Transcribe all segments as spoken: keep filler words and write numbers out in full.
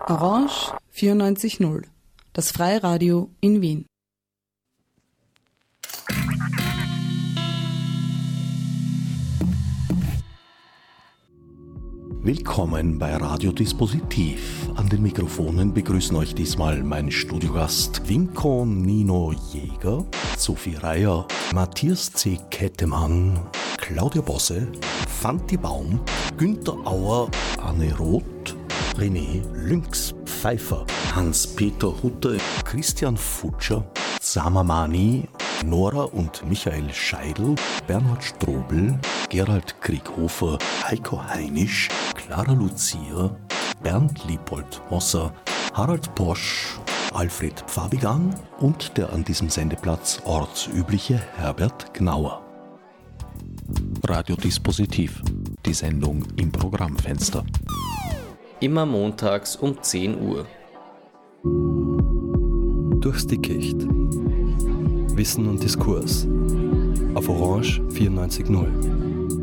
Orange vierundneunzig Komma null, das Freiradio in Wien. Willkommen bei Radio Dispositiv. An den Mikrofonen begrüßen euch diesmal mein Studiogast Winko Nino Jäger, Sophie Reier, Matthias C. Kettemann, Claudia Bosse, Fanti Baum, Günther Auer, Anne Roth, René Lynx-Pfeiffer, Hans-Peter Hutter, Christian Futscher, Sama Mani, Nora und Michael Scheidl, Bernhard Strobel, Gerald Krieghofer, Heiko Heinisch, Clara Lucia, Bernd Liepold-Mosser, Harald Posch, Alfred Pfabigan und der an diesem Sendeplatz ortsübliche Herbert Gnauer. Radio Dispositiv, die Sendung im Programmfenster. Immer montags um zehn Uhr. Durchs Dickicht. Wissen und Diskurs. Auf Orange vierundneunzig Komma null.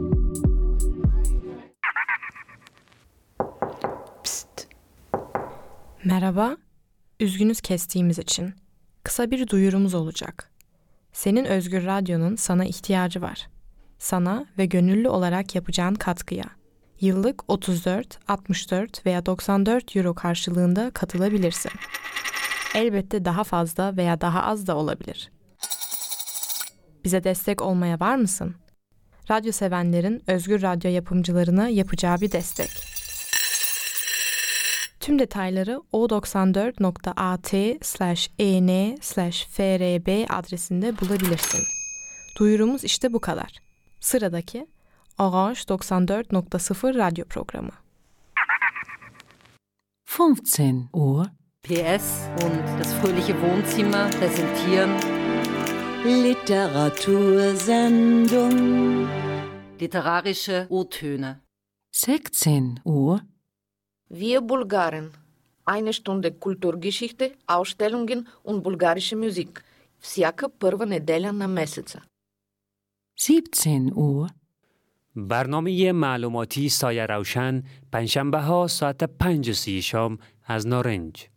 Psst. Merhaba. Üzgünüz kestiğimiz için. Kısa bir duyurumuz olacak. Senin Özgür Radyo'nun sana ihtiyacı var. Sana ve gönüllü olarak yapacağın katkıya. Yıllık otuz dört, altmış dört veya doksan dört euro karşılığında katılabilirsin. Elbette daha fazla veya daha az da olabilir. Bize destek olmaya var mısın? Radyo sevenlerin Özgür Radyo yapımcılarına yapacağı bir destek. Tüm detayları o doksan dört nokta at slash en slash frb adresinde bulabilirsin. Duyurumuz işte bu kadar. Sıradaki Orange doksan dört nokta sıfır radyo programı. fünfzehn Uhr. P S und das fröhliche Wohnzimmer präsentieren Literatursendung. literarische O-Töne. sechzehn Uhr. Wir Bulgaren. Eine Stunde Kulturgeschichte, Ausstellungen und bulgarische Musik. Всяка първа неделя на месеца. siebzehn Uhr. برنامه معلوماتی سایه روشن پنجشنبه ها ساعت پنج و سی شام از نارنج.